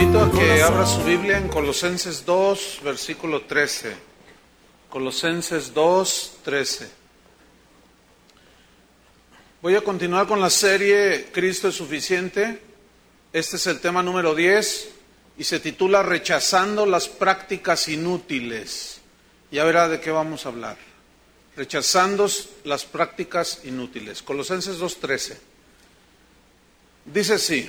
invito a que abra su Biblia en Colosenses 2, versículo 13. Colosenses 2, 13. Voy a continuar con la serie Cristo es suficiente. Este es el tema número 10 y se titula Rechazando las prácticas inútiles. Ya verá de qué vamos a hablar. Rechazando las prácticas inútiles. Colosenses 2, 13. Dice así: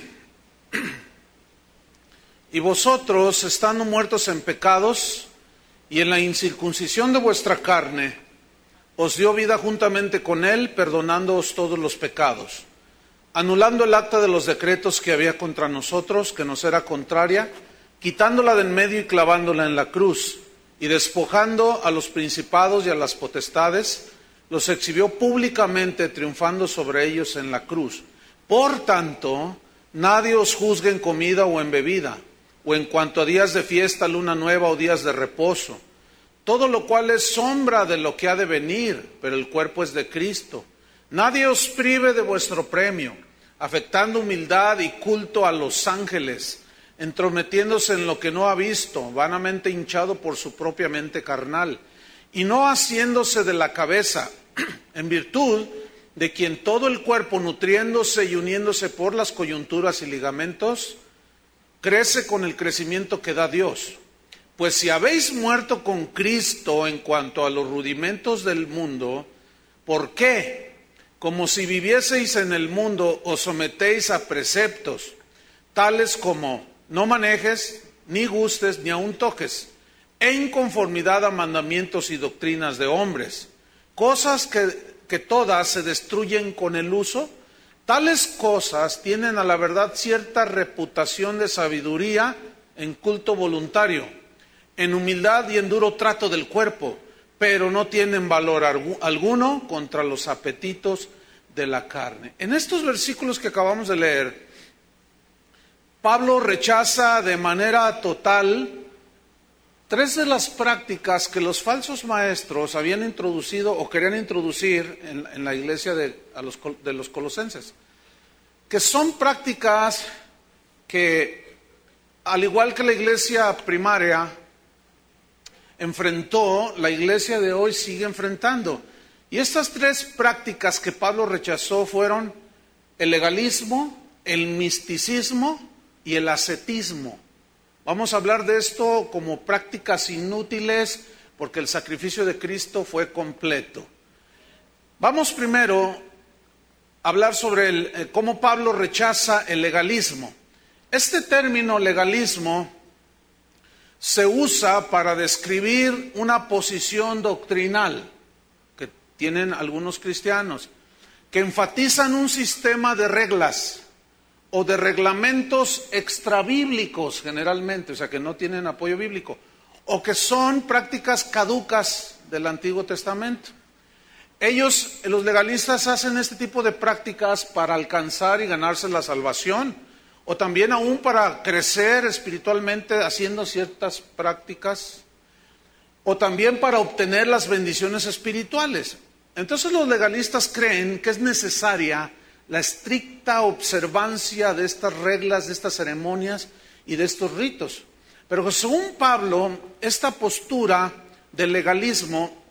y vosotros, estando muertos en pecados y en la incircuncisión de vuestra carne, os dio vida juntamente con él, perdonándoos todos los pecados, anulando el acta de los decretos que había contra nosotros, que nos era contraria, quitándola de en medio y clavándola en la cruz, y despojando a los principados y a las potestades, los exhibió públicamente, triunfando sobre ellos en la cruz. Por tanto, nadie os juzgue en comida o en bebida, o en cuanto a días de fiesta, luna nueva o días de reposo, todo lo cual es sombra de lo que ha de venir, pero el cuerpo es de Cristo. Nadie os prive de vuestro premio, afectando humildad y culto a los ángeles, entrometiéndose en lo que no ha visto, vanamente hinchado por su propia mente carnal, y no haciéndose de la cabeza, en virtud de quien todo el cuerpo, nutriéndose y uniéndose por las coyunturas y ligamentos, crece con el crecimiento que da Dios. Pues si habéis muerto con Cristo en cuanto a los rudimentos del mundo, ¿por qué? Como si vivieseis en el mundo, os sometéis a preceptos, tales como no manejes, ni gustes, ni aun toques, en conformidad a mandamientos y doctrinas de hombres, cosas que todas se destruyen con el uso. Tales cosas tienen a la verdad cierta reputación de sabiduría en culto voluntario, en humildad y en duro trato del cuerpo, pero no tienen valor alguno contra los apetitos de la carne. En estos versículos que acabamos de leer, Pablo rechaza de manera total tres de las prácticas que los falsos maestros habían introducido o querían introducir en la iglesia de los colosenses, que son prácticas que, al igual que la iglesia primaria enfrentó, la iglesia de hoy sigue enfrentando. Y estas tres prácticas que Pablo rechazó fueron el legalismo, el misticismo y el ascetismo. Vamos a hablar de esto como prácticas inútiles porque el sacrificio de Cristo fue completo. Vamos primero a hablar sobre cómo Pablo rechaza el legalismo. Este término legalismo se usa para describir una posición doctrinal que tienen algunos cristianos, que enfatizan un sistema de reglas o de reglamentos extrabíblicos generalmente, o sea que no tienen apoyo bíblico, o que son prácticas caducas del Antiguo Testamento. Ellos, los legalistas, hacen este tipo de prácticas para alcanzar y ganarse la salvación, o también aún para crecer espiritualmente haciendo ciertas prácticas, o también para obtener las bendiciones espirituales. Entonces los legalistas creen que es necesaria la estricta observancia de estas reglas, de estas ceremonias y de estos ritos. Pero según Pablo, esta postura del legalismo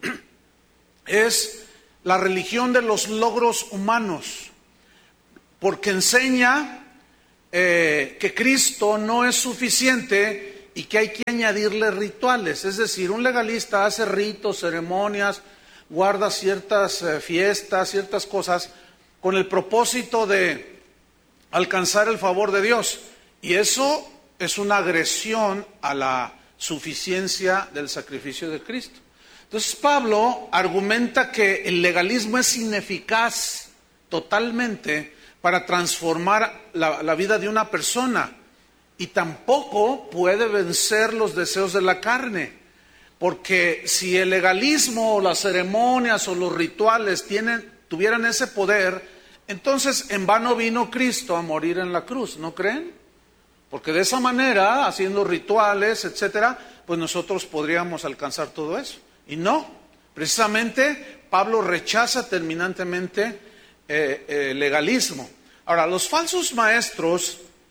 es la religión de los logros humanos, porque enseña que Cristo no es suficiente y que hay que añadirle rituales. Es decir, un legalista hace ritos, ceremonias, guarda ciertas fiestas, ciertas cosas, con el propósito de alcanzar el favor de Dios. Y eso es una agresión a la suficiencia del sacrificio de Cristo. Entonces Pablo argumenta que el legalismo es ineficaz totalmente para transformar la vida de una persona y tampoco puede vencer los deseos de la carne. Porque si el legalismo o las ceremonias o los rituales tuvieran ese poder, entonces en vano vino Cristo a morir en la cruz, ¿no creen? Porque de esa manera, haciendo rituales, etcétera, pues nosotros podríamos alcanzar todo eso. Y no, precisamente Pablo rechaza terminantemente legalismo. Ahora, los falsos maestros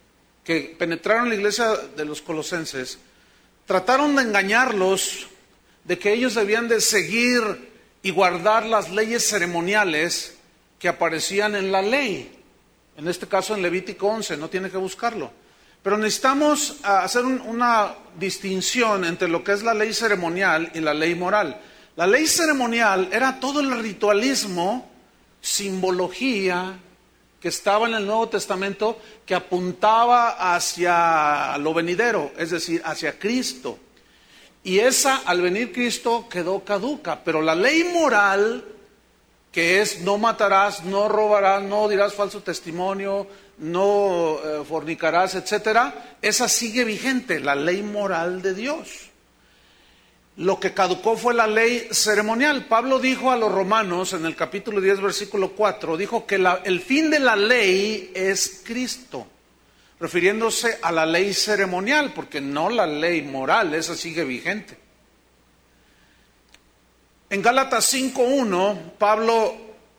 que penetraron la iglesia de los colosenses, trataron de engañarlos de que ellos debían de seguir y guardar las leyes ceremoniales que aparecían en la ley. En este caso en Levítico 11, no tiene que buscarlo. Pero necesitamos hacer una distinción entre lo que es la ley ceremonial y la ley moral. La ley ceremonial era todo el ritualismo, simbología que estaba en el Nuevo Testamento, que apuntaba hacia lo venidero, es decir, hacia Cristo. Y esa, al venir Cristo, quedó caduca. Pero la ley moral, que es no matarás, no robarás, no dirás falso testimonio, no fornicarás, etcétera, esa sigue vigente, la ley moral de Dios. Lo que caducó fue la ley ceremonial. Pablo dijo a los romanos en el capítulo 10, versículo 4, dijo que el fin de la ley es Cristo, refiriéndose a la ley ceremonial, porque no la ley moral, esa sigue vigente. En Gálatas 5:1, Pablo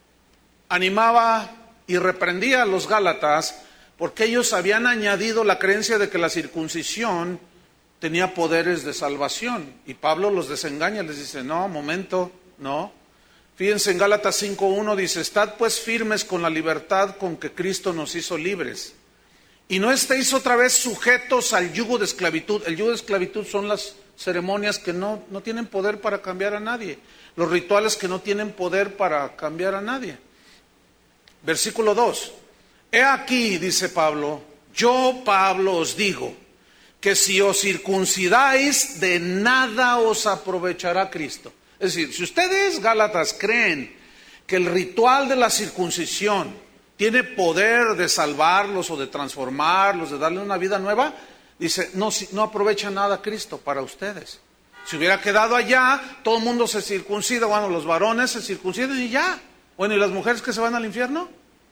animaba y reprendía a los gálatas porque ellos habían añadido la creencia de que la circuncisión tenía poderes de salvación. Y Pablo los desengaña, les dice, no, momento, no. Fíjense en Gálatas 5:1 dice, estad pues firmes con la libertad con que Cristo nos hizo libres. Y no estéis otra vez sujetos al yugo de esclavitud. El yugo de esclavitud son las ceremonias que no tienen poder para cambiar a nadie. Los rituales que no tienen poder para cambiar a nadie. Versículo 2. He aquí, dice Pablo, yo Pablo os digo, que si os circuncidáis, de nada os aprovechará Cristo. Es decir, si ustedes, Gálatas, creen que el ritual de la circuncisión tiene poder de salvarlos o de transformarlos, de darle una vida nueva, dice, no aprovecha nada Cristo para ustedes. Si hubiera quedado allá, todo el mundo se circuncida, bueno, los varones se circuncidan y ya. Bueno, ¿y las mujeres que se van al infierno?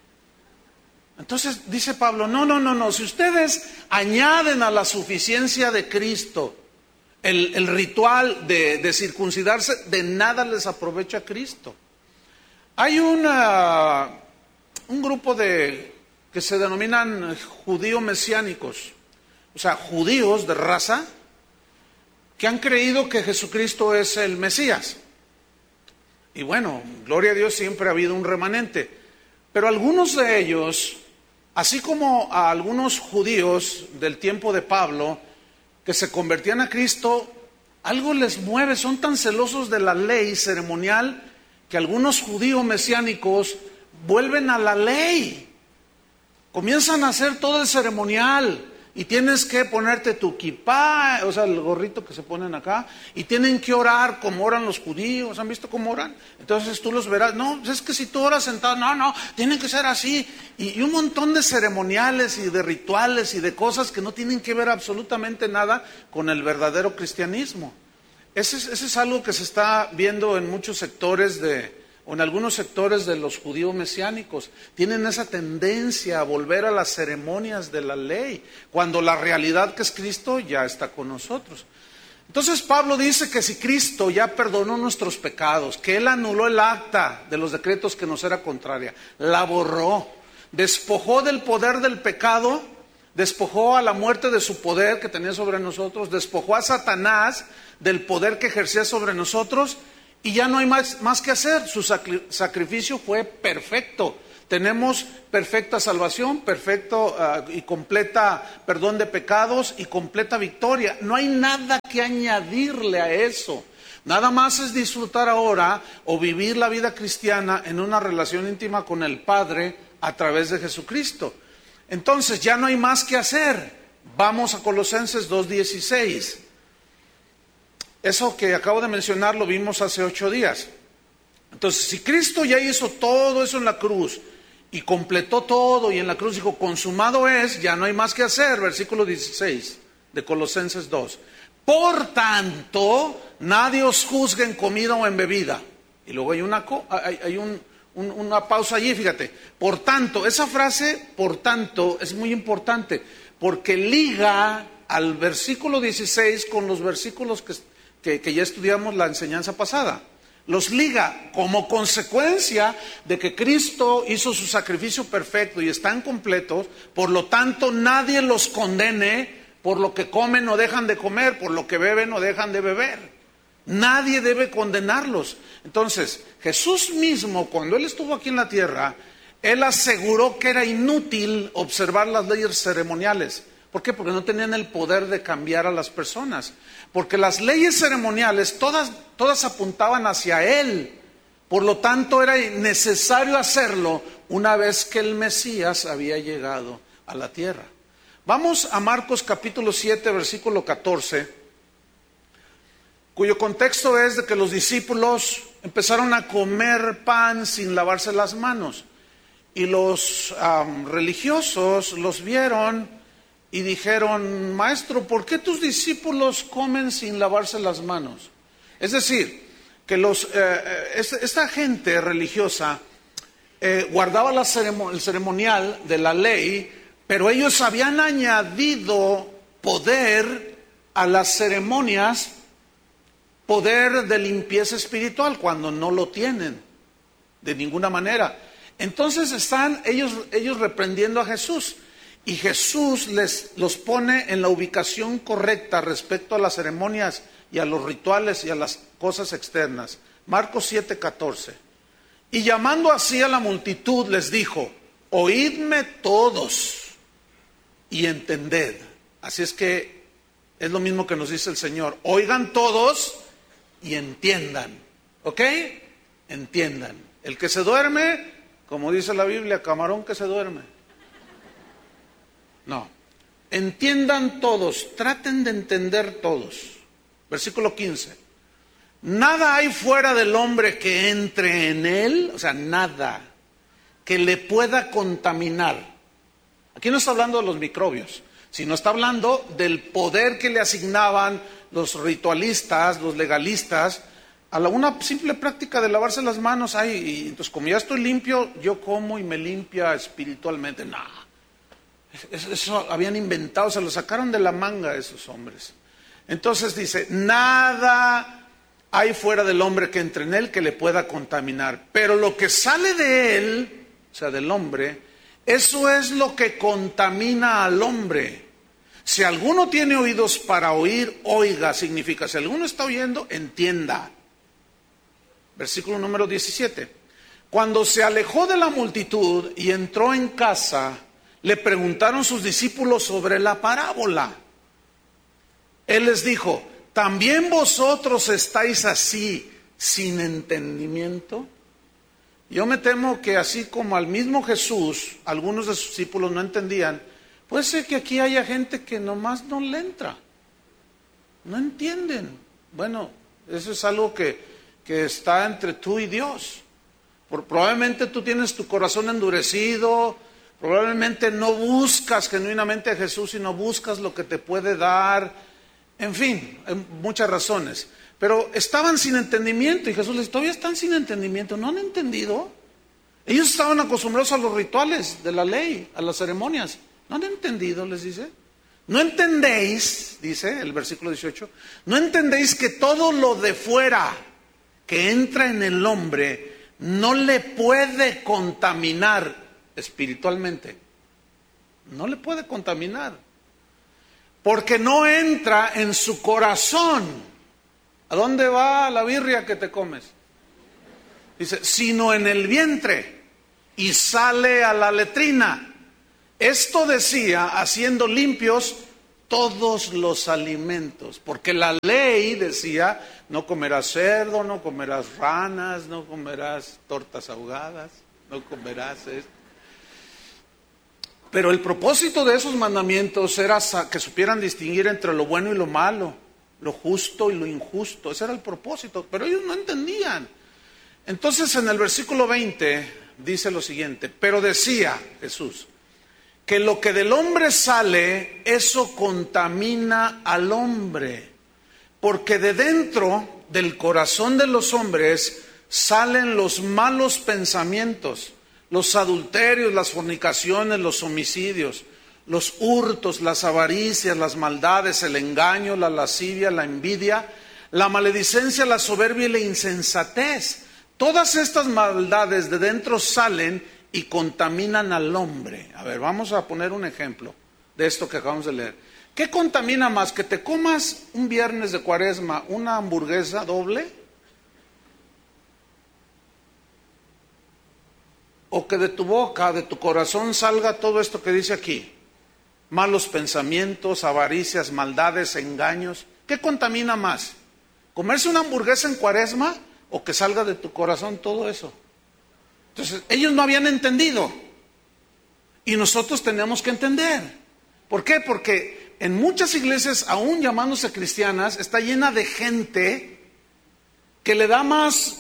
Entonces dice Pablo, no, si ustedes añaden a la suficiencia de Cristo el ritual de circuncidarse, de nada les aprovecha Cristo. Hay un grupo que se denominan judíos mesiánicos, o sea, judíos de raza, que han creído que Jesucristo es el Mesías. Y bueno, gloria a Dios, siempre ha habido un remanente. Pero algunos de ellos, así como a algunos judíos del tiempo de Pablo, que se convertían a Cristo, algo les mueve, son tan celosos de la ley ceremonial, que algunos judíos mesiánicos vuelven a la ley. Comienzan a hacer todo el ceremonial. Y tienes que ponerte tu kipá, o sea, el gorrito que se ponen acá, y tienen que orar como oran los judíos. ¿Han visto cómo oran? Entonces tú los verás. No, es que si tú oras sentado, no, tienen que ser así. Y un montón de ceremoniales y de rituales y de cosas que no tienen que ver absolutamente nada con el verdadero cristianismo. Ese es algo que se está viendo en muchos sectores o en algunos sectores de los judíos mesiánicos. Tienen esa tendencia a volver a las ceremonias de la ley, cuando la realidad que es Cristo ya está con nosotros. Entonces Pablo dice que si Cristo ya perdonó nuestros pecados, que Él anuló el acta de los decretos que nos era contraria, la borró, despojó del poder del pecado, despojó a la muerte de su poder que tenía sobre nosotros, despojó a Satanás del poder que ejercía sobre nosotros, y ya no hay más que hacer. Su sacrificio fue perfecto. Tenemos perfecta salvación, perfecto y completa perdón de pecados y completa victoria. No hay nada que añadirle a eso. Nada más es disfrutar ahora o vivir la vida cristiana en una relación íntima con el Padre a través de Jesucristo. Entonces ya no hay más que hacer. Vamos a Colosenses 2:16. Eso que acabo de mencionar lo vimos hace 8 días. Entonces, si Cristo ya hizo todo eso en la cruz y completó todo y en la cruz dijo, consumado es, ya no hay más que hacer, versículo 16 de Colosenses 2. Por tanto, nadie os juzgue en comida o en bebida. Y luego hay una pausa allí, fíjate. Por tanto, esa frase, por tanto, es muy importante porque liga al versículo 16 con los versículos que ya estudiamos la enseñanza pasada. los liga como consecuencia de que Cristo hizo su sacrificio perfecto y están completos. Por lo tanto, nadie los condene por lo que comen o dejan de comer, por lo que beben o dejan de beber. Nadie debe condenarlos. Entonces, Jesús mismo, cuando Él estuvo aquí en la tierra, Él aseguró que era inútil observar las leyes ceremoniales. ¿Por qué? Porque no tenían el poder de cambiar a las personas. Porque las leyes ceremoniales todas apuntaban hacia Él. Por lo tanto, era necesario hacerlo una vez que el Mesías había llegado a la tierra. Vamos a Marcos capítulo 7, versículo 14, cuyo contexto es de que los discípulos empezaron a comer pan sin lavarse las manos. Y los religiosos los vieron y dijeron: Maestro, ¿por qué tus discípulos comen sin lavarse las manos? Es decir, que esta gente religiosa guardaba el ceremonial de la ley, pero ellos habían añadido poder a las ceremonias, poder de limpieza espiritual, cuando no lo tienen de ninguna manera. Entonces están ellos reprendiendo a Jesús. Y Jesús los pone en la ubicación correcta respecto a las ceremonias y a los rituales y a las cosas externas. Marcos 7:14. Y llamando así a la multitud les dijo: oídme todos y entended. Así es que es lo mismo que nos dice el Señor: oigan todos y entiendan. ¿Ok? Entiendan. El que se duerme, como dice la Biblia, camarón que se duerme. No, entiendan todos, traten de entender todos. Versículo 15. Nada hay fuera del hombre que entre en él, o sea, nada que le pueda contaminar. Aquí no está hablando de los microbios, sino está hablando del poder que le asignaban los ritualistas, los legalistas, a una simple práctica de lavarse las manos. Y entonces, como ya estoy limpio, yo como y me limpia espiritualmente. No. Eso habían inventado, se lo sacaron de la manga esos hombres. Entonces dice: nada hay fuera del hombre que entre en él que le pueda contaminar, pero lo que sale de él, o sea, del hombre, eso es lo que contamina al hombre. Si alguno tiene oídos para oír, oiga. Significa, si alguno está oyendo, entienda. Versículo número 17. Cuando se alejó de la multitud y entró en casa, le preguntaron sus discípulos sobre la parábola. Él les dijo: ¿también vosotros estáis así sin entendimiento? Yo me temo que así como al mismo Jesús, algunos de sus discípulos no entendían, puede ser que aquí haya gente que nomás no le entra, no entienden. Bueno, eso es algo que está entre tú y Dios. Probablemente tú tienes tu corazón endurecido, probablemente no buscas genuinamente a Jesús, sino buscas lo que te puede dar. En fin, hay muchas razones. Pero estaban sin entendimiento y Jesús les dice: todavía están sin entendimiento, ¿no han entendido? Ellos estaban acostumbrados a los rituales de la ley, a las ceremonias. ¿No han entendido?, les dice. ¿No entendéis?, dice el versículo 18, ¿no entendéis que todo lo de fuera que entra en el hombre no le puede contaminar espiritualmente? No le puede contaminar, porque no entra en su corazón. ¿A dónde va la birria que te comes? Dice, sino en el vientre, y sale a la letrina. Esto decía, haciendo limpios todos los alimentos, porque la ley decía: no comerás cerdo, no comerás ranas, no comerás tortas ahogadas, no comerás esto. Pero el propósito de esos mandamientos era que supieran distinguir entre lo bueno y lo malo, lo justo y lo injusto. Ese era el propósito, pero ellos no entendían. Entonces en el versículo 20 dice lo siguiente: pero decía Jesús que lo que del hombre sale, eso contamina al hombre, porque de dentro del corazón de los hombres salen los malos pensamientos, los adulterios, las fornicaciones, los homicidios, los hurtos, las avaricias, las maldades, el engaño, la lascivia, la envidia, la maledicencia, la soberbia y la insensatez. Todas estas maldades de dentro salen y contaminan al hombre. A ver, vamos a poner un ejemplo de esto que acabamos de leer. ¿Qué contamina más? ¿Que te comas un viernes de Cuaresma una hamburguesa doble? ¿O que de tu boca, de tu corazón salga todo esto que dice aquí? Malos pensamientos, avaricias, maldades, engaños. ¿Qué contamina más? ¿Comerse una hamburguesa en Cuaresma o que salga de tu corazón todo eso? Entonces, ellos no habían entendido. Y nosotros tenemos que entender. ¿Por qué? Porque en muchas iglesias, aún llamándose cristianas, está llena de gente que le da más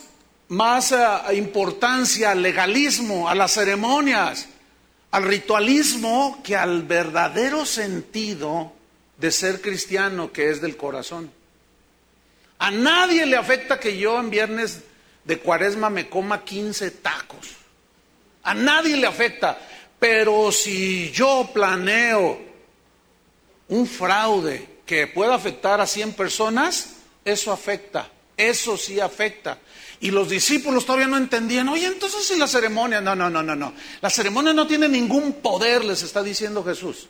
importancia al legalismo, a las ceremonias, al ritualismo, que al verdadero sentido de ser cristiano, que es del corazón. A nadie le afecta que yo en viernes de Cuaresma me coma 15 tacos. A nadie le afecta. Pero si yo planeo un fraude que pueda afectar a 100 personas, eso afecta. Eso sí afecta. Y los discípulos todavía no entendían. Oye, entonces si la ceremonia... No. La ceremonia no tiene ningún poder, les está diciendo Jesús.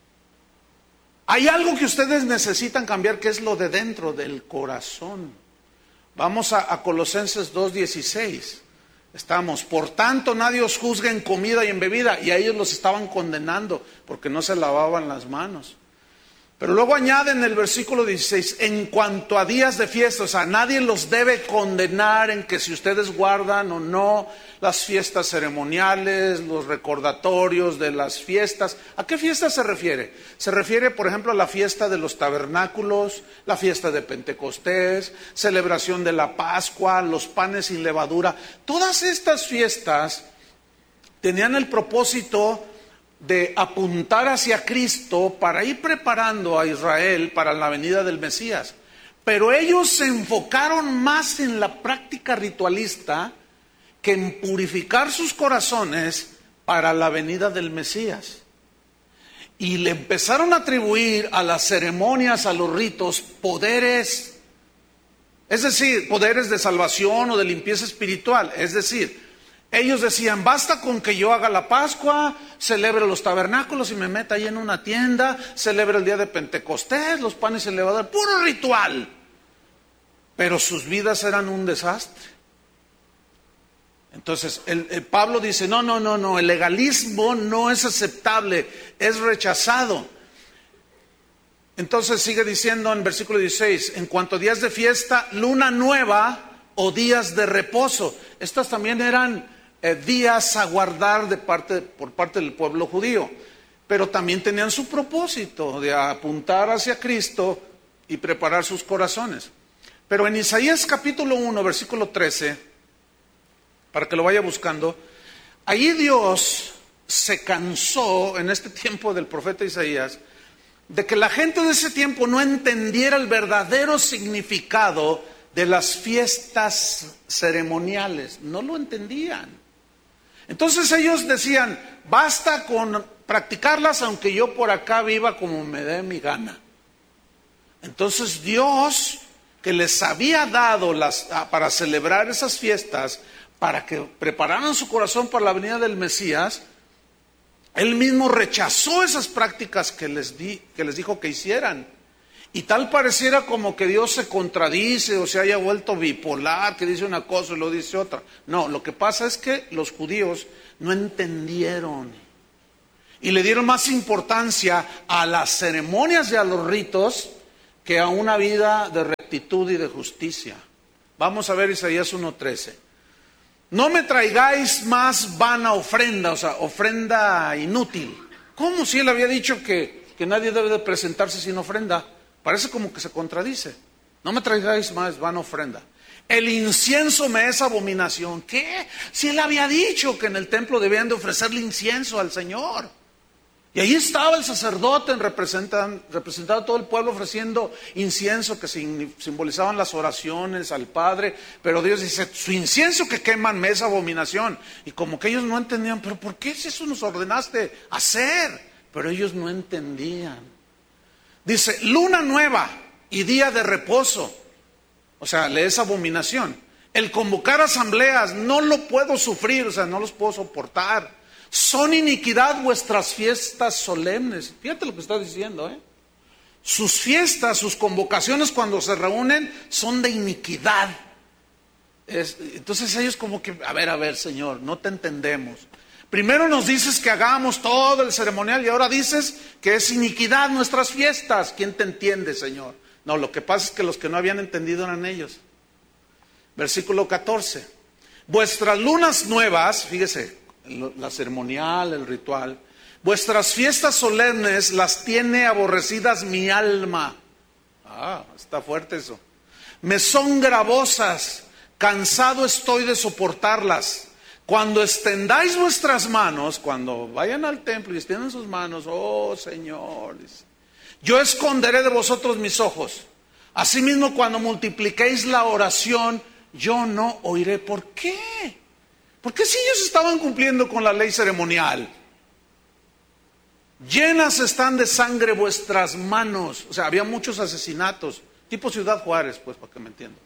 Hay algo que ustedes necesitan cambiar, que es lo de dentro del corazón. Vamos a Colosenses 2:16. Estamos, por tanto nadie os juzgue en comida y en bebida. Y a ellos los estaban condenando porque no se lavaban las manos. Pero luego añade en el versículo 16, en cuanto a días de fiesta, o sea, nadie los debe condenar en que si ustedes guardan o no las fiestas ceremoniales, los recordatorios de las fiestas. ¿A qué fiesta se refiere? Se refiere, por ejemplo, a la fiesta de los tabernáculos, la fiesta de Pentecostés, celebración de la Pascua, los panes sin levadura. Todas estas fiestas tenían el propósito de apuntar hacia Cristo para ir preparando a Israel para la venida del Mesías. Pero ellos se enfocaron más en la práctica ritualista que en purificar sus corazones para la venida del Mesías. Y le empezaron a atribuir a las ceremonias, a los ritos, poderes, es decir, poderes de salvación o de limpieza espiritual. Es decir, ellos decían, basta con que yo haga la Pascua, celebre los tabernáculos y me meta ahí en una tienda, celebre el día de Pentecostés, los panes sin levadura, puro ritual. Pero sus vidas eran un desastre. Entonces, Pablo dice, no, el legalismo no es aceptable, es rechazado. Entonces sigue diciendo en versículo 16, en cuanto a días de fiesta, luna nueva o días de reposo. Estas también eran días a guardar por parte del pueblo judío, pero también tenían su propósito de apuntar hacia Cristo y preparar sus corazones. Pero en Isaías capítulo 1, versículo 13, para que lo vaya buscando, ahí Dios se cansó en este tiempo del profeta Isaías de que la gente de ese tiempo no entendiera el verdadero significado de las fiestas ceremoniales. No lo entendían. Entonces ellos decían, basta con practicarlas aunque yo por acá viva como me dé mi gana. Entonces Dios, que les había dado para celebrar esas fiestas, para que prepararan su corazón para la venida del Mesías, Él mismo rechazó esas prácticas que les dijo que hicieran. Y tal pareciera como que Dios se contradice o se haya vuelto bipolar, que dice una cosa y lo dice otra. No, lo que pasa es que los judíos no entendieron y le dieron más importancia a las ceremonias y a los ritos que a una vida de rectitud y de justicia. Vamos a ver Isaías 1:13. No me traigáis más vana ofrenda, o sea, ofrenda inútil. ¿Cómo si él había dicho que nadie debe de presentarse sin ofrenda? Parece como que se contradice. No me traigáis más vana ofrenda. El incienso me es abominación. ¿Qué? Si él había dicho que en el templo debían de ofrecerle incienso al Señor. Y ahí estaba el sacerdote representando a todo el pueblo ofreciendo incienso que simbolizaban las oraciones al Padre. Pero Dios dice, su incienso que queman me es abominación. Y como que ellos no entendían, pero ¿por qué si eso nos ordenaste hacer? Pero ellos no entendían. Dice, luna nueva y día de reposo. O sea, le es abominación. El convocar asambleas no lo puedo sufrir, o sea, no los puedo soportar. Son iniquidad vuestras fiestas solemnes. Fíjate lo que está diciendo, ¿eh? Sus fiestas, sus convocaciones cuando se reúnen son de iniquidad. Entonces ellos como que, a ver, Señor, no te entendemos. Primero nos dices que hagamos todo el ceremonial y ahora dices que es iniquidad nuestras fiestas. ¿Quién te entiende, Señor? No, lo que pasa es que los que no habían entendido eran ellos. Versículo 14. Vuestras lunas nuevas, fíjese, la ceremonial, el ritual, vuestras fiestas solemnes las tiene aborrecidas mi alma. Está fuerte eso. Me son gravosas, cansado estoy de soportarlas. Cuando extendáis vuestras manos, cuando vayan al templo y extiendan sus manos, oh Señor, yo esconderé de vosotros mis ojos. Asimismo, cuando multipliquéis la oración, yo no oiré. ¿Por qué? Porque si ellos estaban cumpliendo con la ley ceremonial, llenas están de sangre vuestras manos. O sea, había muchos asesinatos, tipo Ciudad Juárez, pues, para que me entiendan.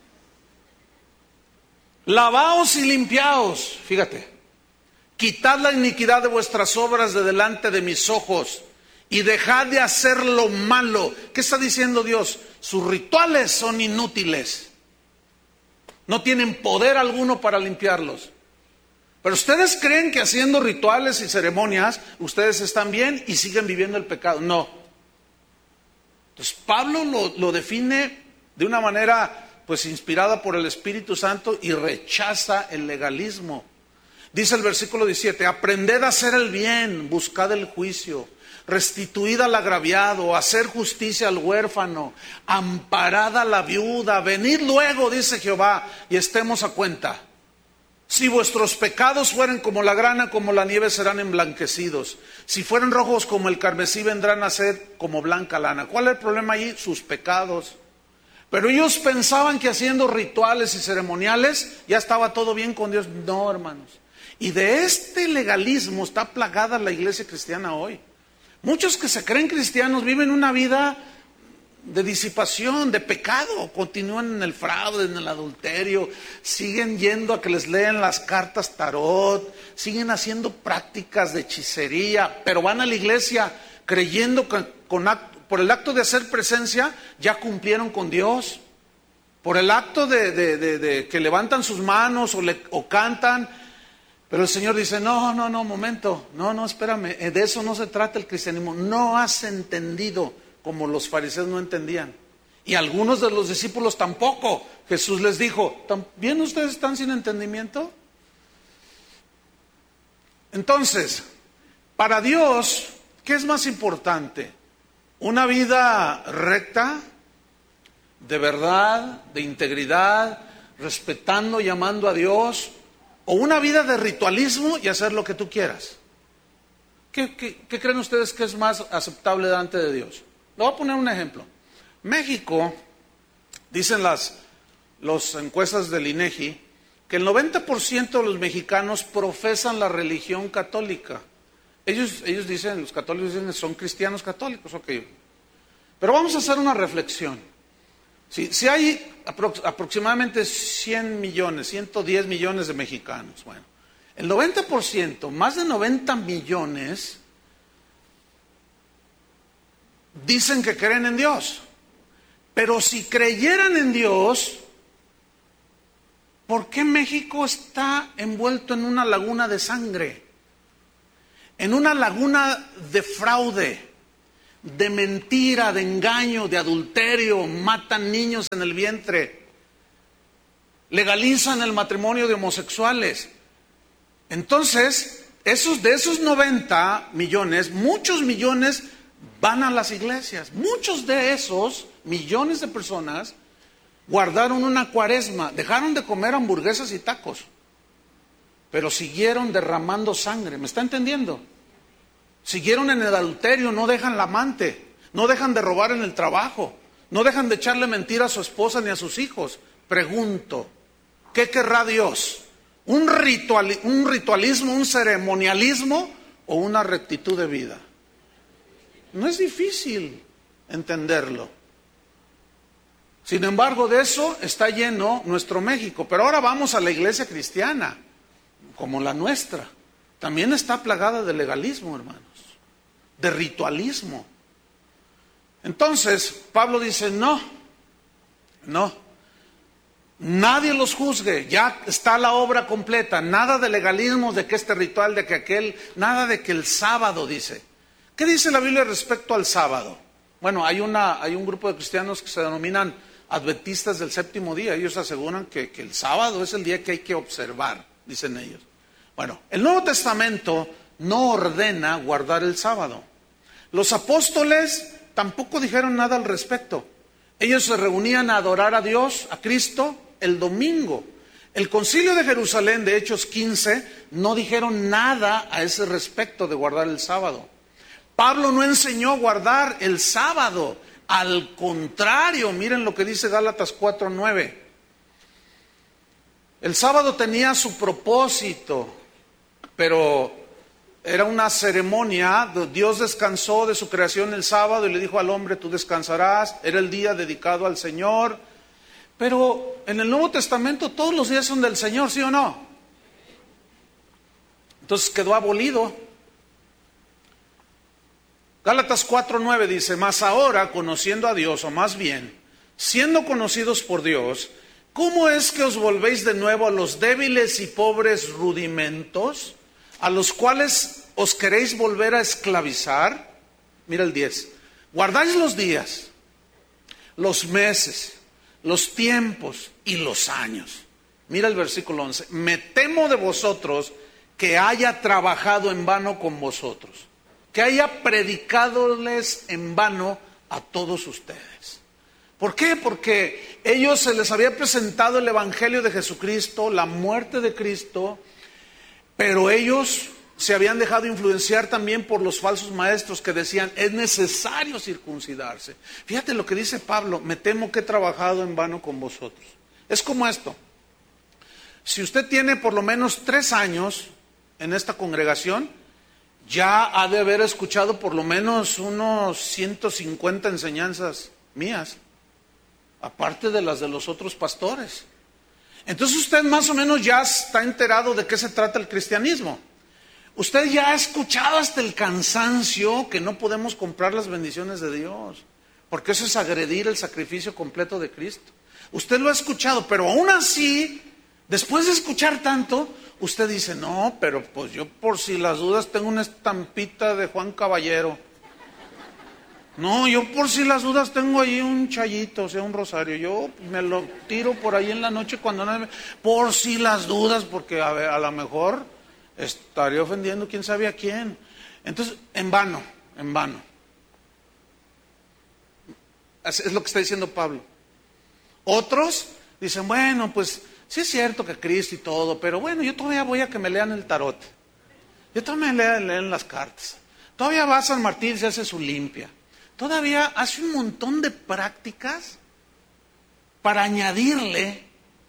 Lavaos y limpiaos, fíjate, quitad la iniquidad de vuestras obras de delante de mis ojos y dejad de hacer lo malo. ¿Qué está diciendo Dios? Sus rituales son inútiles, no tienen poder alguno para limpiarlos. Pero ustedes creen que haciendo rituales y ceremonias ustedes están bien y siguen viviendo el pecado. No. Entonces Pablo lo define de una manera pues inspirada por el Espíritu Santo y rechaza el legalismo. Dice el versículo 17, aprended a hacer el bien, buscad el juicio, restituid al agraviado, hacer justicia al huérfano, amparad a la viuda, venid luego, dice Jehová, y estemos a cuenta. Si vuestros pecados fueren como la grana, como la nieve serán emblanquecidos. Si fueren rojos como el carmesí, vendrán a ser como blanca lana. ¿Cuál es el problema allí? Sus pecados. Pero ellos pensaban que haciendo rituales y ceremoniales ya estaba todo bien con Dios. No, hermanos. Y de este legalismo está plagada la iglesia cristiana hoy. Muchos que se creen cristianos viven una vida de disipación, de pecado. Continúan en el fraude, en el adulterio. Siguen yendo a que les lean las cartas tarot. Siguen haciendo prácticas de hechicería. Pero van a la iglesia creyendo que por el acto de hacer presencia ya cumplieron con Dios. Por el acto de que levantan sus manos o cantan. Pero el Señor dice, no, momento. No, espérame. De eso no se trata el cristianismo. No has entendido como los fariseos no entendían. Y algunos de los discípulos tampoco. Jesús les dijo, ¿también ustedes están sin entendimiento? Entonces, para Dios, ¿qué es más importante? ¿Una vida recta, de verdad, de integridad, respetando y amando a Dios? ¿O una vida de ritualismo y hacer lo que tú quieras? ¿Qué creen ustedes que es más aceptable delante de Dios? Le voy a poner un ejemplo. México, dicen las encuestas del INEGI, que el 90% de los mexicanos profesan la religión católica. Ellos dicen, los católicos dicen que son cristianos católicos, ok. Pero vamos a hacer una reflexión. Si hay aproximadamente 100 millones, 110 millones de mexicanos, bueno, el 90%, más de 90 millones, dicen que creen en Dios. Pero si creyeran en Dios, ¿por qué México está envuelto en una laguna de sangre? En una laguna de fraude, de mentira, de engaño, de adulterio, matan niños en el vientre, legalizan el matrimonio de homosexuales. Entonces, de esos 90 millones, muchos millones van a las iglesias. Muchos de esos millones de personas guardaron una cuaresma, dejaron de comer hamburguesas y tacos, pero siguieron derramando sangre. ¿Me está entendiendo? Siguieron en el adulterio, no dejan la amante, no dejan de robar en el trabajo, no dejan de echarle mentira a su esposa ni a sus hijos. Pregunto, ¿qué querrá Dios? ¿Un ritualismo, un ceremonialismo o una rectitud de vida? No es difícil entenderlo. Sin embargo, de eso está lleno nuestro México. Pero ahora vamos a la iglesia cristiana, como la nuestra. También está plagada de legalismo, hermanos, de ritualismo. Entonces, Pablo dice, no, nadie los juzgue, ya está la obra completa, nada de legalismo, de que este ritual, de que aquel, nada de que el sábado, dice. ¿Qué dice la Biblia respecto al sábado? Bueno, hay un grupo de cristianos que se denominan adventistas del séptimo día. Ellos aseguran que el sábado es el día que hay que observar, dicen ellos. Bueno, el Nuevo Testamento no ordena guardar el sábado. Los apóstoles tampoco dijeron nada al respecto. Ellos se reunían a adorar a Dios, a Cristo, el domingo. El Concilio de Jerusalén, de Hechos 15, no dijeron nada a ese respecto de guardar el sábado. Pablo no enseñó a guardar el sábado. Al contrario, miren lo que dice Gálatas 4:9. El sábado tenía su propósito, pero era una ceremonia. Dios descansó de su creación el sábado y le dijo al hombre, tú descansarás. Era el día dedicado al Señor. Pero en el Nuevo Testamento todos los días son del Señor, ¿sí o no? Entonces quedó abolido. Gálatas 4:9 dice, mas ahora, conociendo a Dios, o más bien, siendo conocidos por Dios, ¿cómo es que os volvéis de nuevo a los débiles y pobres rudimentos, a los cuales os queréis volver a esclavizar? Mira el 10. Guardáis los días, los meses, los tiempos y los años. Mira el versículo 11. Me temo de vosotros que haya trabajado en vano con vosotros, que haya predicadoles en vano a todos ustedes. ¿Por qué? Porque ellos se les había presentado el Evangelio de Jesucristo, la muerte de Cristo, pero ellos se habían dejado influenciar también por los falsos maestros que decían, es necesario circuncidarse. Fíjate lo que dice Pablo, me temo que he trabajado en vano con vosotros. Es como esto, si usted tiene por lo menos 3 años en esta congregación, ya ha de haber escuchado por lo menos unos 150 enseñanzas mías, aparte de las de los otros pastores. Entonces usted más o menos ya está enterado de qué se trata el cristianismo. Usted ya ha escuchado hasta el cansancio que no podemos comprar las bendiciones de Dios, porque eso es agredir el sacrificio completo de Cristo. Usted lo ha escuchado, pero aún así, después de escuchar tanto, usted dice, no, pero pues yo por si las dudas tengo una estampita de Juan Caballero. No, yo por si las dudas tengo ahí un chayito, o sea, un rosario. Yo me lo tiro por ahí en la noche cuando nadie me... Por si las dudas, porque a lo mejor estaría ofendiendo quién sabe a quién. Entonces, en vano. Es lo que está diciendo Pablo. Otros dicen, bueno, pues sí es cierto que Cristo y todo, pero bueno, yo todavía voy a que me lean el tarot. Yo todavía me leen las cartas. Todavía va a San Martín y se hace su limpia. Todavía hace un montón de prácticas para añadirle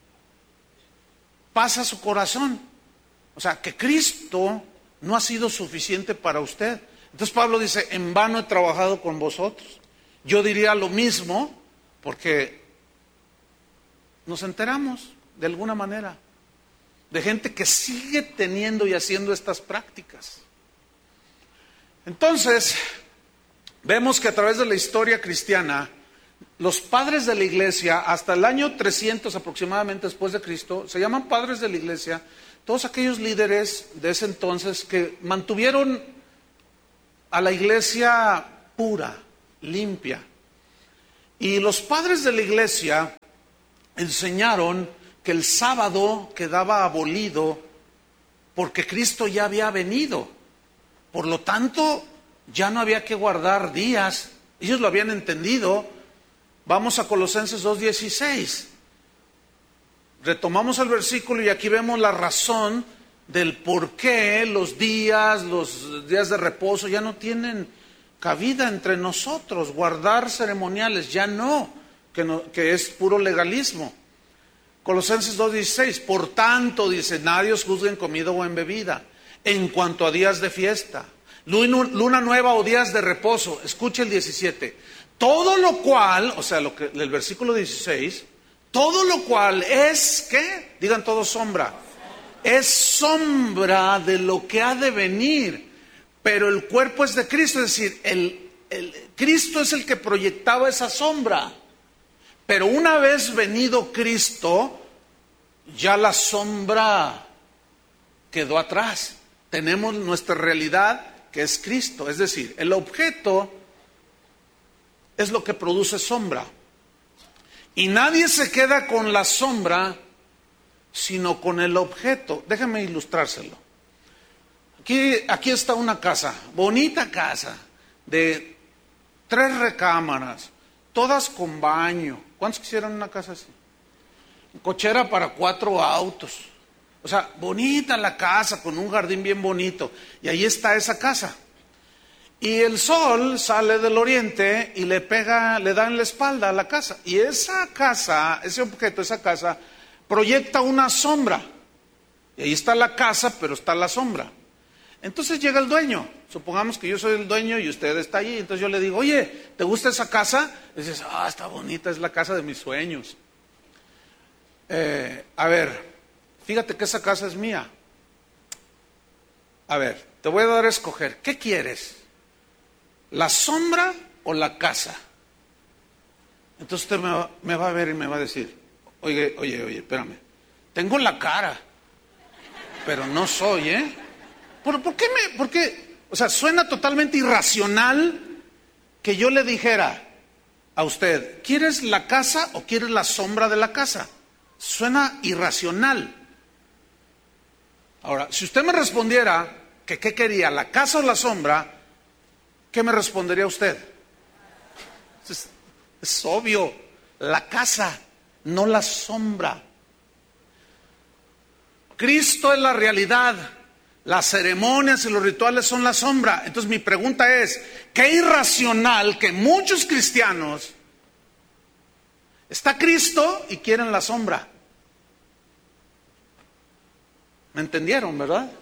paz a su corazón. O sea, que Cristo no ha sido suficiente para usted. Entonces Pablo dice, en vano he trabajado con vosotros. Yo diría lo mismo, porque nos enteramos de alguna manera de gente que sigue teniendo y haciendo estas prácticas. Entonces, vemos que a través de la historia cristiana, los padres de la iglesia, hasta el año 300 aproximadamente después de Cristo, se llaman padres de la iglesia, todos aquellos líderes de ese entonces que mantuvieron a la iglesia pura, limpia. Y los padres de la iglesia enseñaron que el sábado quedaba abolido porque Cristo ya había venido. Por lo tanto, ya no había que guardar días. Ellos lo habían entendido. Vamos a Colosenses 2:16. Retomamos el versículo y aquí vemos la razón del por qué los días de reposo ya no tienen cabida entre nosotros. Guardar ceremoniales ya no, que es puro legalismo. Colosenses 2:16, por tanto, dice, nadie os juzgue en comida o en bebida, en cuanto a días de fiesta, luna nueva o días de reposo. Escuche el 17, Todo lo cual, o sea, el versículo 16, todo lo cual es, ¿qué? Digan todos sombra. Es sombra de lo que ha de venir, pero el cuerpo es de Cristo, es decir, Cristo es el que proyectaba esa sombra. Pero una vez venido Cristo, ya la sombra quedó atrás. Tenemos nuestra realidad, que es Cristo. Es decir, el objeto es lo que produce sombra. Y nadie se queda con la sombra, sino con el objeto. Déjenme ilustrárselo. Aquí está una casa, bonita casa, de 3 recámaras, todas con baño. ¿Cuántos quisieran una casa así? Cochera para 4 autos. O sea, bonita la casa, con un jardín bien bonito. Y ahí está esa casa. Y el sol sale del oriente y le da en la espalda a la casa. Y esa casa, ese objeto, esa casa, proyecta una sombra. Y ahí está la casa, pero está la sombra. Entonces llega el dueño. Supongamos que yo soy el dueño y usted está allí. Entonces yo le digo, oye, ¿te gusta esa casa? Y dices, está bonita, es la casa de mis sueños. A ver, fíjate que esa casa es mía. A ver, te voy a dar a escoger. ¿Qué quieres? ¿La sombra o la casa? Entonces usted me va a ver y me va a decir, oye, espérame. Tengo la cara, pero no soy, ¿eh? ¿Por qué? O sea, suena totalmente irracional que yo le dijera a usted, ¿quieres la casa o quieres la sombra de la casa? Suena irracional. Ahora, si usted me respondiera que qué quería, la casa o la sombra, ¿qué me respondería usted? Es obvio, la casa, no la sombra. Cristo es la realidad. Las ceremonias y los rituales son la sombra. Entonces mi pregunta es, ¿qué irracional que muchos cristianos está Cristo y quieren la sombra? ¿Me entendieron, verdad?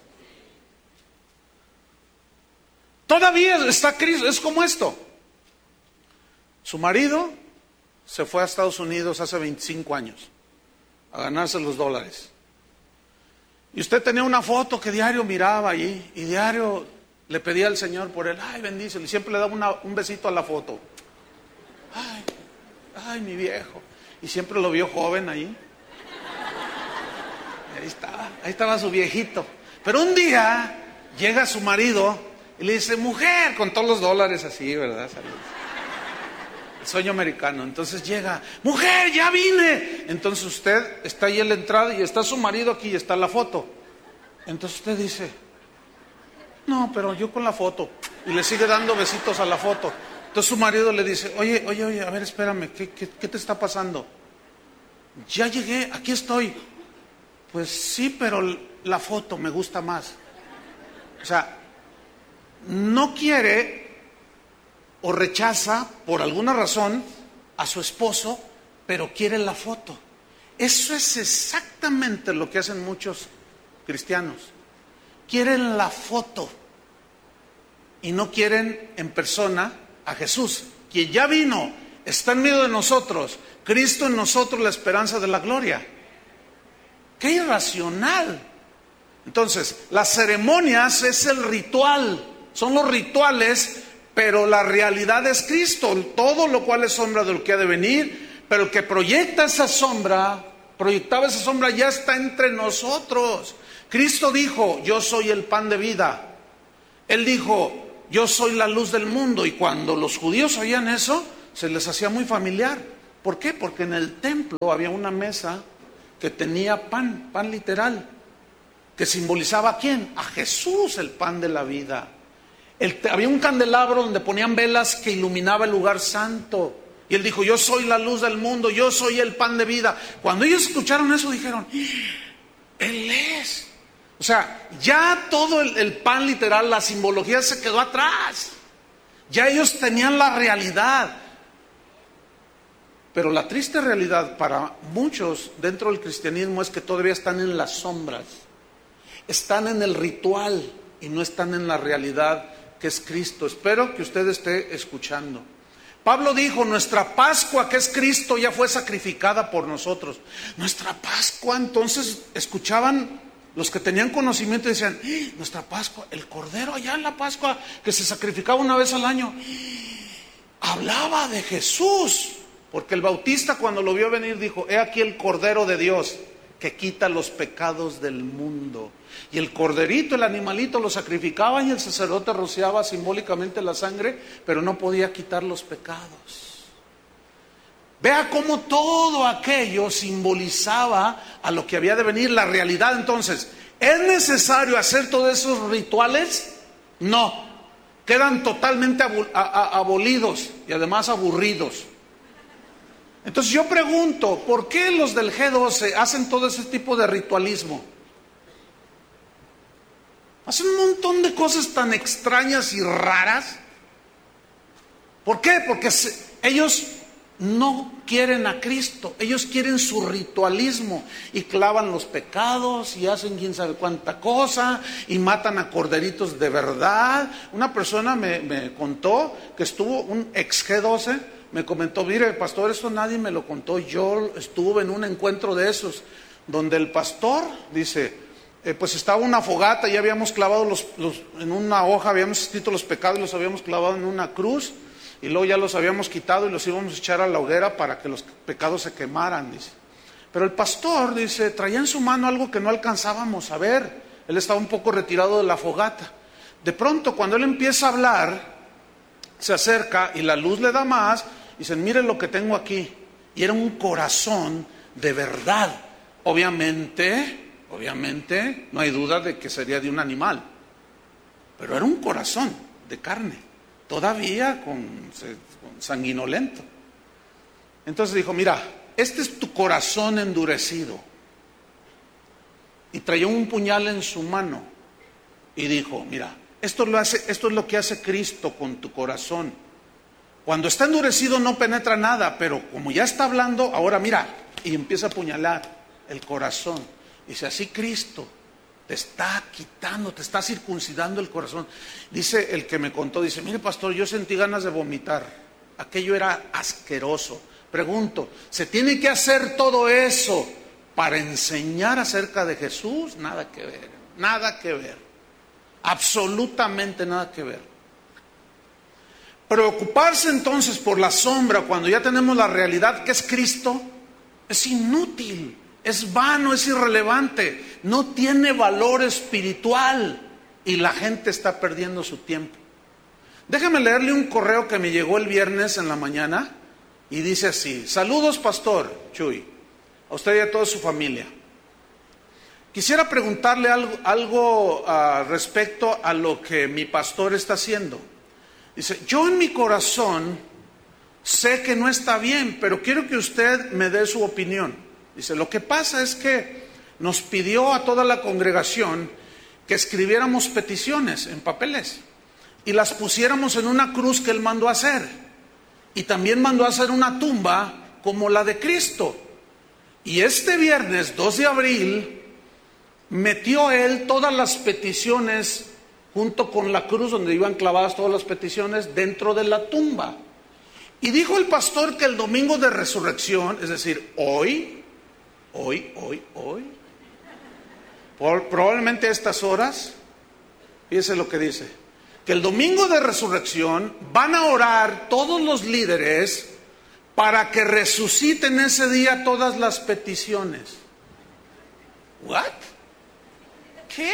Todavía está Cristo, es como esto. Su marido se fue a Estados Unidos hace 25 años a ganarse los dólares. Y usted tenía una foto que diario miraba allí y diario le pedía al Señor por él, bendícelo, y siempre le daba un besito a la foto. Ay, mi viejo. Y siempre lo vio joven ahí. Ahí estaba su viejito. Pero un día llega su marido y le dice, mujer, con todos los dólares así, ¿verdad? El sueño americano. Entonces llega, mujer, ya vine. Entonces usted está ahí en la entrada y está su marido aquí y está la foto. Entonces usted dice, no, pero yo con la foto. Y le sigue dando besitos a la foto. Entonces su marido le dice, oye, a ver, espérame, ¿qué te está pasando? Ya llegué, aquí estoy. Pues sí, pero la foto me gusta más. O sea, no quiere o rechaza por alguna razón a su esposo, pero quiere la foto. Eso es exactamente lo que hacen muchos cristianos. Quieren la foto y no quieren en persona a Jesús, quien ya vino, está en medio de nosotros, Cristo en nosotros, la esperanza de la gloria. ¡Qué irracional! Entonces, las ceremonias es el ritual, son los rituales, pero la realidad es Cristo, todo lo cual es sombra de lo que ha de venir, pero el que proyectaba esa sombra ya está entre nosotros. Cristo dijo, yo soy el pan de vida. Él dijo, yo soy la luz del mundo. Y cuando los judíos oían eso, se les hacía muy familiar. ¿Por qué? Porque en el templo había una mesa que tenía pan literal, que simbolizaba ¿a quién? A Jesús, el pan de la vida. Había un candelabro donde ponían velas que iluminaba el lugar santo. Y él dijo, yo soy la luz del mundo, yo soy el pan de vida. Cuando ellos escucharon eso dijeron, Él es. O sea, ya todo el pan literal, la simbología se quedó atrás. Ya ellos tenían la realidad. Pero la triste realidad para muchos dentro del cristianismo es que todavía están en las sombras. Están en el ritual y no están en la realidad que es Cristo. Espero que usted esté escuchando. Pablo dijo, nuestra Pascua, que es Cristo, ya fue sacrificada por nosotros. Nuestra Pascua, entonces escuchaban los que tenían conocimiento y decían, nuestra Pascua, el Cordero allá en la Pascua, que se sacrificaba una vez al año, hablaba de Jesús. Porque el Bautista, cuando lo vio venir, dijo, he aquí el Cordero de Dios, que quita los pecados del mundo. Y el corderito, el animalito, lo sacrificaban y el sacerdote rociaba simbólicamente la sangre, pero no podía quitar los pecados. Vea cómo todo aquello simbolizaba a lo que había de venir, la realidad. Entonces, ¿es necesario hacer todos esos rituales? No, quedan totalmente abolidos y además aburridos. Entonces yo pregunto, ¿por qué los del G12 hacen todo ese tipo de ritualismo? Hacen un montón de cosas tan extrañas y raras. ¿Por qué? Porque ellos no quieren a Cristo, ellos quieren su ritualismo y clavan los pecados y hacen quién sabe cuánta cosa y matan a corderitos de verdad. Una persona me contó que estuvo, un ex G12, me comentó, mire pastor, eso nadie me lo contó, yo estuve en un encuentro de esos, donde el pastor dice, pues estaba una fogata y habíamos clavado en una hoja, habíamos escrito los pecados y los habíamos clavado en una cruz, y luego ya los habíamos quitado y los íbamos a echar a la hoguera para que los pecados se quemaran, dice. Pero el pastor, dice, traía en su mano algo que no alcanzábamos a ver, él estaba un poco retirado de la fogata. De pronto, cuando él empieza a hablar, se acerca y la luz le da más. Dicen, miren lo que tengo aquí. Y era un corazón de verdad. Obviamente, no hay duda de que sería de un animal. Pero era un corazón de carne, todavía con sanguinolento. Entonces dijo, mira, este es tu corazón endurecido. Y traía un puñal en su mano. Y dijo, mira, esto es lo que hace Cristo con tu corazón. Cuando está endurecido no penetra nada, pero como ya está hablando, ahora mira, y empieza a apuñalar el corazón. Dice, así Cristo te está quitando, te está circuncidando el corazón. Dice el que me contó, dice, mire pastor, yo sentí ganas de vomitar. Aquello era asqueroso. Pregunto, ¿se tiene que hacer todo eso para enseñar acerca de Jesús? Nada que ver, nada que ver. Absolutamente nada que ver. Preocuparse entonces por la sombra cuando ya tenemos la realidad que es Cristo es inútil, es vano, es irrelevante, no tiene valor espiritual y la gente está perdiendo su tiempo. Déjame leerle un correo que me llegó el viernes en la mañana y dice así: saludos pastor Chuy, a usted y a toda su familia. Quisiera preguntarle algo respecto a lo que mi pastor está haciendo. Dice, yo en mi corazón sé que no está bien, pero quiero que usted me dé su opinión. Dice, lo que pasa es que nos pidió a toda la congregación que escribiéramos peticiones en papeles y las pusiéramos en una cruz que él mandó a hacer. Y también mandó a hacer una tumba como la de Cristo. Y este viernes 2 de abril metió él todas las peticiones junto con la cruz donde iban clavadas todas las peticiones dentro de la tumba. Y dijo el pastor que el domingo de resurrección, es decir, hoy, probablemente a estas horas, fíjese lo que dice, que el domingo de resurrección van a orar todos los líderes para que resuciten ese día todas las peticiones. ¿What? ¿Qué?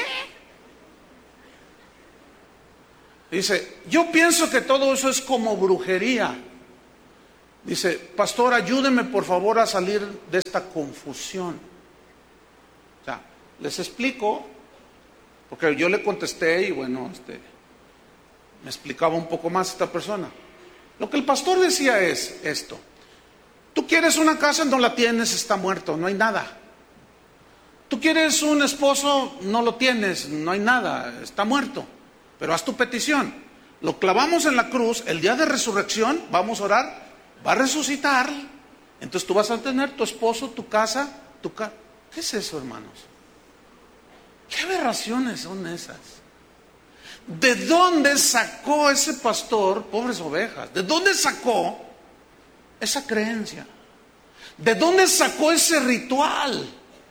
Dice, yo pienso que todo eso es como brujería. Dice, pastor, ayúdeme por favor a salir de esta confusión. O sea, les explico, porque yo le contesté y bueno, me explicaba un poco más esta persona. Lo que el pastor decía es esto: tú quieres una casa, no la tienes, está muerto, no hay nada. Tú quieres un esposo, no lo tienes, no hay nada, está muerto. Pero haz tu petición, lo clavamos en la cruz, el día de resurrección vamos a orar, va a resucitar, entonces tú vas a tener tu esposo, tu casa, ¿Qué es eso, hermanos? ¿Qué aberraciones son esas? ¿De dónde sacó ese pastor, pobres ovejas? ¿De dónde sacó esa creencia? ¿De dónde sacó ese ritual?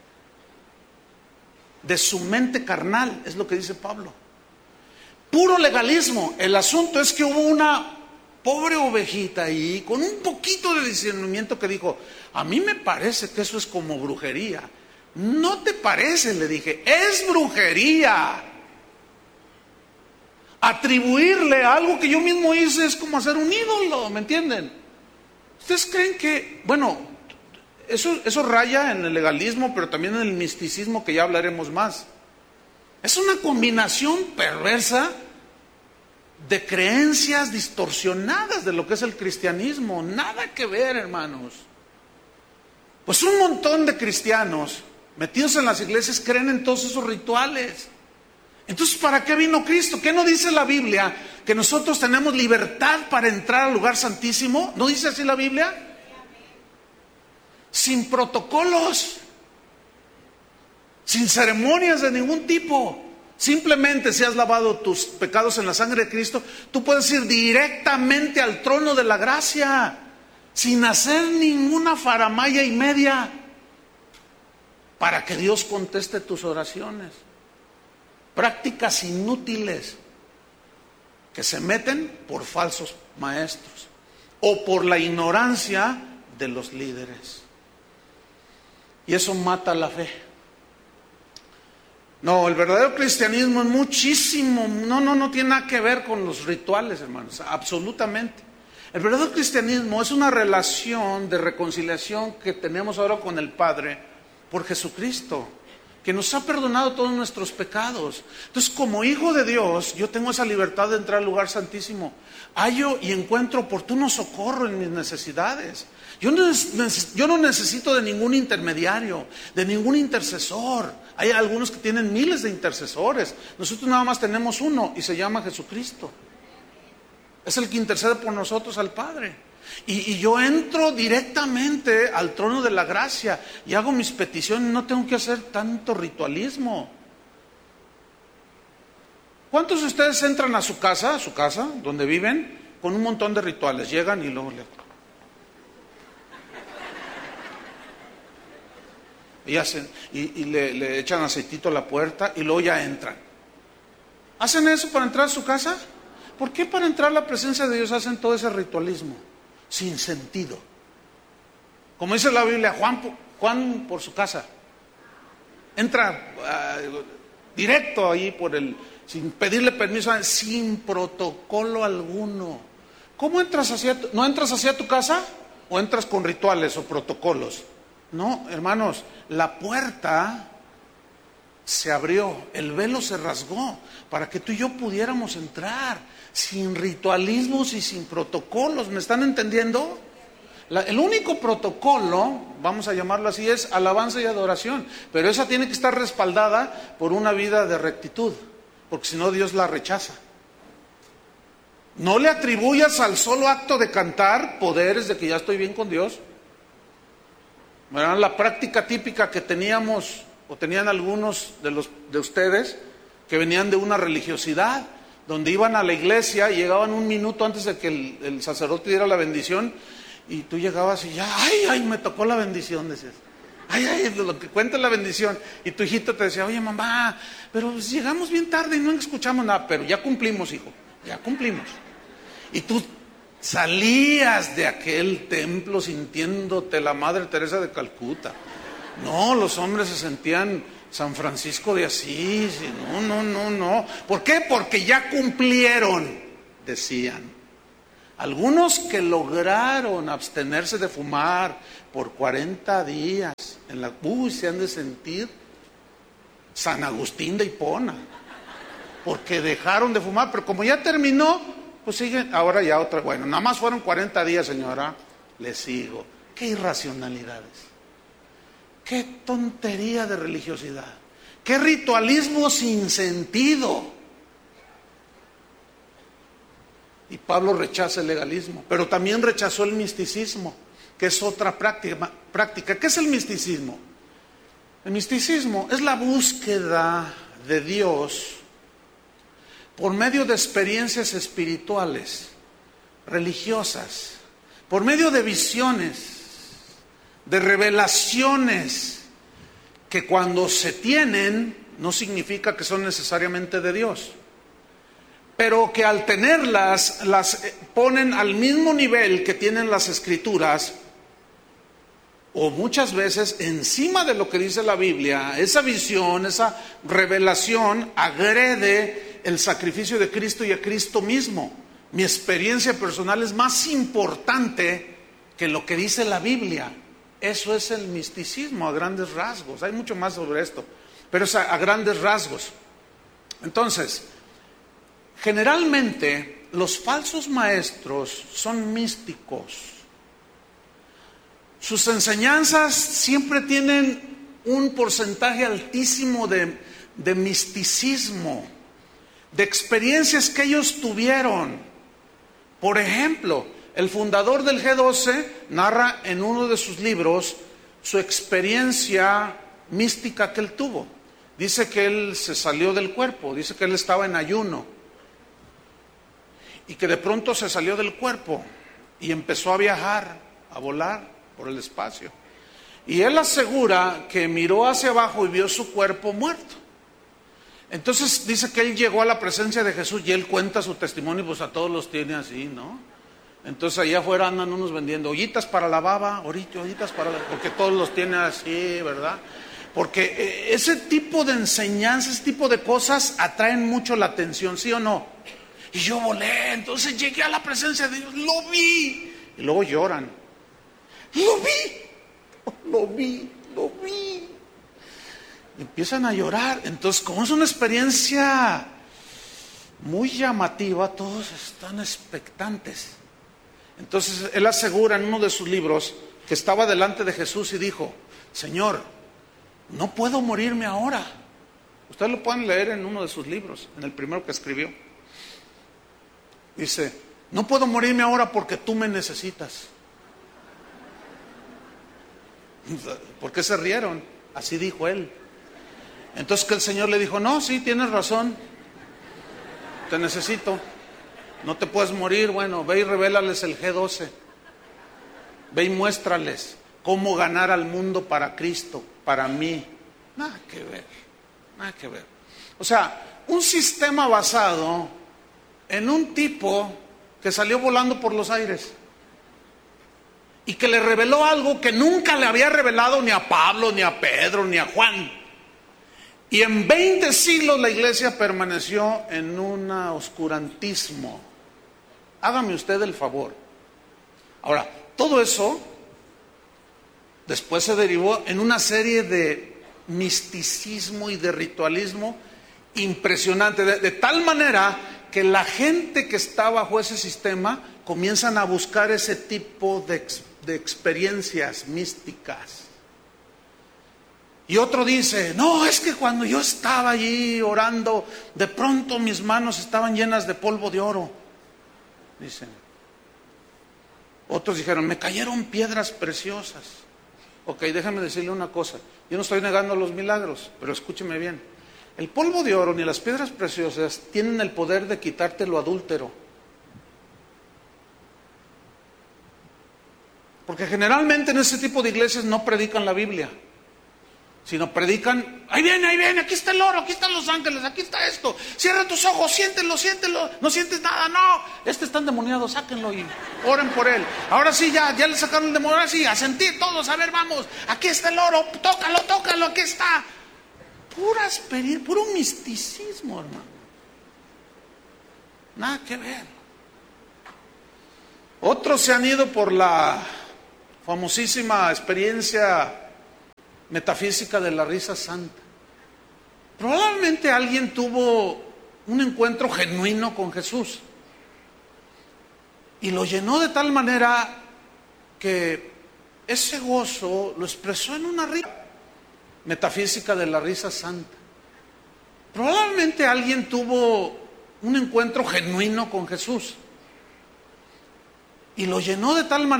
De su mente carnal, es lo que dice Pablo. Puro legalismo. El asunto es que hubo una pobre ovejita ahí con un poquito de discernimiento que dijo: a mí me parece que eso es como brujería. ¿No te parece? Le dije, es brujería. Atribuirle algo que yo mismo hice es como hacer un ídolo, ¿me entienden? ¿Ustedes creen que, bueno, eso raya en el legalismo, pero también en el misticismo, que ya hablaremos más? Es una combinación perversa de creencias distorsionadas de lo que es el cristianismo. Nada que ver, hermanos. Pues un montón de cristianos metidos en las iglesias creen en todos esos rituales. Entonces, ¿para qué vino Cristo? ¿Qué no dice la Biblia? Que nosotros tenemos libertad para entrar al lugar santísimo. ¿No dice así la Biblia? Sin protocolos, sin ceremonias de ningún tipo. Simplemente, si has lavado tus pecados en la sangre de Cristo, tú puedes ir directamente al trono de la gracia, sin hacer ninguna faramaya y media, para que Dios conteste tus oraciones. Prácticas inútiles que se meten por falsos maestros o por la ignorancia de los líderes. Y eso mata la fe. No, el verdadero cristianismo es muchísimo, no tiene nada que ver con los rituales, hermanos, absolutamente. El verdadero cristianismo es una relación de reconciliación que tenemos ahora con el Padre por Jesucristo, que nos ha perdonado todos nuestros pecados. Entonces, como hijo de Dios, yo tengo esa libertad de entrar al lugar santísimo. Hallo y encuentro oportuno socorro en mis necesidades. Yo no necesito de ningún intermediario, de ningún intercesor. Hay algunos que tienen miles de intercesores. Nosotros nada más tenemos uno y se llama Jesucristo. Es el que intercede por nosotros al Padre. Y yo entro directamente al trono de la gracia y hago mis peticiones. No tengo que hacer tanto ritualismo. ¿Cuántos de ustedes entran a su casa, donde viven, con un montón de rituales? Llegan y luego le echan aceitito a la puerta y luego ya entran. ¿Hacen eso para entrar a su casa? ¿Por qué para entrar a la presencia de Dios hacen todo ese ritualismo? Sin sentido. Como dice la Biblia, Juan por su casa. Entra directo ahí sin pedirle permiso, sin protocolo alguno. ¿Cómo entras no entras hacia tu casa? ¿O entras con rituales o protocolos? No, hermanos, la puerta se abrió, el velo se rasgó para que tú y yo pudiéramos entrar sin ritualismos y sin protocolos. ¿Me están entendiendo? El único protocolo, vamos a llamarlo así, es alabanza y adoración, pero esa tiene que estar respaldada por una vida de rectitud, porque si no Dios la rechaza. No le atribuyas al solo acto de cantar poderes de que ya estoy bien con Dios. ¿Verdad? La práctica típica que teníamos o tenían algunos de ustedes que venían de una religiosidad, donde iban a la iglesia y llegaban un minuto antes de que el sacerdote diera la bendición, y tú llegabas y ya, ay, me tocó la bendición, decías. Ay, lo que cuenta la bendición. Y tu hijito te decía, oye mamá, pero pues llegamos bien tarde y no escuchamos nada, pero ya cumplimos, hijo, ya cumplimos. Y tú salías de aquel templo sintiéndote la Madre Teresa de Calcuta. No, los hombres se sentían San Francisco de Asís. No. ¿Por qué? Porque ya cumplieron, decían. Algunos que lograron abstenerse de fumar por 40 días, se han de sentir San Agustín de Hipona, porque dejaron de fumar, pero como ya terminó, pues siguen, ahora ya otra, bueno, nada más fueron 40 días, señora, le sigo. Qué irracionalidades, qué tontería de religiosidad, qué ritualismo sin sentido. Y Pablo rechaza el legalismo, pero también rechazó el misticismo, que es otra práctica. ¿Qué es el misticismo? El misticismo es la búsqueda de Dios por medio de experiencias espirituales, religiosas, por medio de visiones, de revelaciones, que cuando se tienen no significa que son necesariamente de Dios, pero que al tenerlas las ponen al mismo nivel que tienen las Escrituras, o muchas veces encima de lo que dice la Biblia. Esa visión, esa revelación agrede el sacrificio de Cristo y a Cristo mismo. Mi experiencia personal es más importante que lo que dice la Biblia. Eso es el misticismo a grandes rasgos. Hay mucho más sobre esto, pero es a grandes rasgos. Entonces, generalmente los falsos maestros son místicos. Sus enseñanzas siempre tienen un porcentaje altísimo de misticismo, de experiencias que ellos tuvieron. Por ejemplo, el fundador del G12 narra en uno de sus libros su experiencia mística que él tuvo. Dice que él se salió del cuerpo, dice que él estaba en ayuno y que de pronto se salió del cuerpo y empezó a viajar, a volar por el espacio. Y él asegura que miró hacia abajo y vio su cuerpo muerto. Entonces dice que él llegó a la presencia de Jesús y él cuenta su testimonio, pues a todos los tiene así, ¿no? Entonces allá afuera andan unos vendiendo ollitas para la baba, ollitas para porque todos los tiene así, ¿verdad? Porque ese tipo de enseñanza, ese tipo de cosas atraen mucho la atención, ¿sí o no? Y yo volé, entonces llegué a la presencia de Dios, lo vi. Y luego lloran. Lo vi. Y empiezan a llorar. Entonces, como es una experiencia muy llamativa, todos están expectantes. Entonces, él asegura en uno de sus libros que estaba delante de Jesús y dijo: Señor, no puedo morirme ahora. Ustedes lo pueden leer en uno de sus libros, en el primero que escribió. Dice: no puedo morirme ahora porque tú me necesitas. ¿Por qué se rieron? Así dijo él. Entonces que el Señor le dijo: no, sí, tienes razón, te necesito, no te puedes morir. Bueno, ve y revélales el G12, ve y muéstrales cómo ganar al mundo para Cristo, para mí. Nada que ver. O sea, un sistema basado en un tipo que salió volando por los aires y que le reveló algo que nunca le había revelado ni a Pablo, ni a Pedro, ni a Juan. Y en 20 siglos la iglesia permaneció en un oscurantismo. Hágame usted el favor. Ahora, todo eso después se derivó en una serie de misticismo y de ritualismo impresionante, de tal manera que la gente que está bajo ese sistema comienzan a buscar ese tipo de experiencias místicas. Y otro dice: no, es que cuando yo estaba allí orando, de pronto mis manos estaban llenas de polvo de oro. Dicen. Otros dijeron: me cayeron piedras preciosas. Ok, déjame decirle una cosa. Yo no estoy negando los milagros, pero escúcheme bien. El polvo de oro ni las piedras preciosas tienen el poder de quitarte lo adúltero. Porque generalmente en ese tipo de iglesias no predican la Biblia, sino predican: ahí viene, aquí está el oro, aquí están los ángeles, aquí está esto, cierra tus ojos, siéntelo, no sientes nada, no, está endemoniado, sáquenlo y oren por él. Ahora sí, ya le sacaron el demonio, ahora sí, a sentir todos, a ver, vamos, aquí está el oro, tócalo, aquí está. Pura experiencia, puro misticismo, hermano. Nada que ver. Otros se han ido por la famosísima experiencia metafísica de la risa santa. Probablemente alguien tuvo un encuentro genuino con Jesús y lo llenó de tal manera que ese gozo lo expresó en una risa metafísica de la risa santa. Probablemente alguien tuvo un encuentro genuino con Jesús y lo llenó de tal manera